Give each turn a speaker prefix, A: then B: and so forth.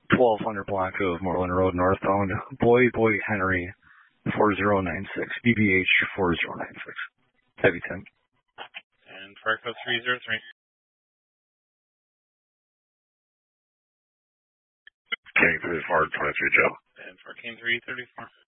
A: 1200 block of Moreland Road northbound. Boy Henry 4096. BBH 4096. Heavy 10.
B: And Farco 303.
C: King 3423 Joe.
B: And for King 334.